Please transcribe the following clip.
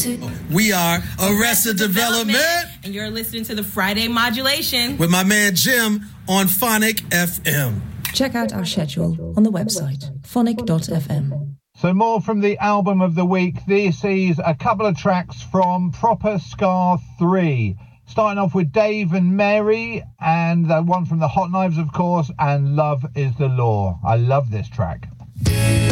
We are Arrested Development. And you're listening to the Friday Modulation with my man Jim on Phonic FM. Check out our schedule on the website, phonic.fm. So more from the album of the week. This is a couple of tracks from Proper Scar 3. Starting off with Dave and Mary, and one from the Hot Knives, of course, and Love is the Law. I love this track.